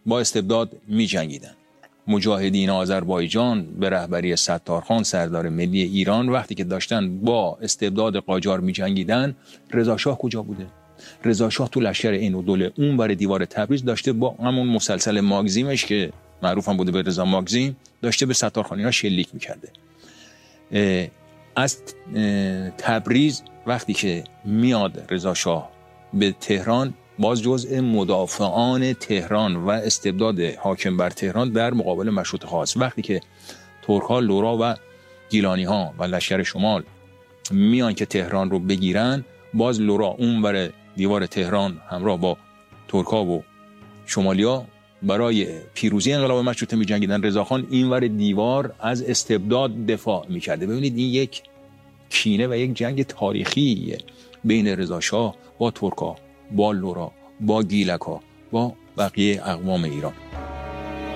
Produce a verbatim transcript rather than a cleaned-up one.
با استبداد می جنگیدن. مجاهدین آذربایجان به رهبری ستارخان سردار ملی ایران وقتی که داشتن با استبداد قاجار می جنگیدن، رضا شاه کجا بوده؟ رضا شاه تو لشکر عین الدوله اون بر دیوار تبریز داشته با همون مسلسل ماگزیمش که معروف هم بوده به رضا ماگزیم، داشته به ستارخانی‌ها شلیک می‌کرده. از تبریز وقتی که میاد رضا شاه به تهران، باز جزء مدافعان تهران و استبداد حاکم بر تهران در مقابل مشروطه خاص، وقتی که ترک‌ها، لورا و گیلانی‌ها و لشکر شمال میان که تهران رو بگیرن، باز لورا اون بر دیوار تهران همراه با ترک‌ها و شمالیا برای پیروزی انقلاب مشروطه می جنگیدن. رضاخان اینور دیوار از استبداد دفاع می کرده. ببینید این یک کینه و یک جنگ تاریخیه بین رضا شاه با ترک‌ها، با لورا، با گیلک‌ها، با بقیه اقوام ایران.